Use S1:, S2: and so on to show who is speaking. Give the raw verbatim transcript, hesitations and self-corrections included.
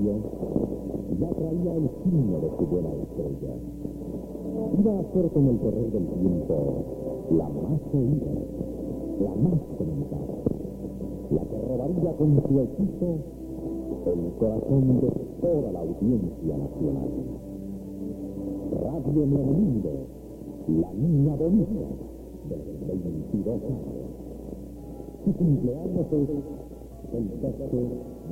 S1: radio ya traía el signo de su buena estrella. Iba a ser con el correr del tiempo la más oída, la más comentada, la que robaría con su hechizo el corazón de toda la audiencia nacional. Radio Nuevo Mundo, la niña bonita de veintidós años. Su cumpleaños es el doce